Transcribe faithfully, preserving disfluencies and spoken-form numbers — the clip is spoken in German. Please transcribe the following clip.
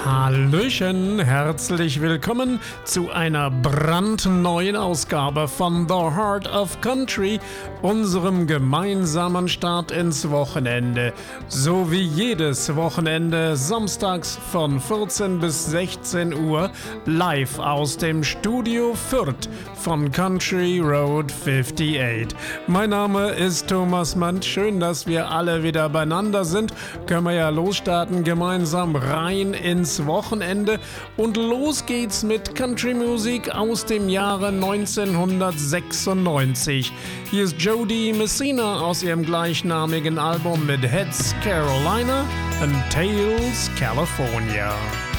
Hallöchen, herzlich willkommen zu einer brandneuen Ausgabe von The Heart of Country, unserem gemeinsamen Start ins Wochenende. So wie jedes Wochenende, samstags von vierzehn bis sechzehn Uhr, live aus dem Studio Fürth von Country Road achtundfünfzig. Mein Name ist Thomas Mann, schön, dass wir alle wieder beieinander sind. Können wir ja losstarten, gemeinsam rein ins Wochenende, und los geht's mit Country-Musik aus dem Jahre neunzehnhundertsechsundneunzig. Hier ist Jody Messina aus ihrem gleichnamigen Album mit Heads Carolina and Tails California.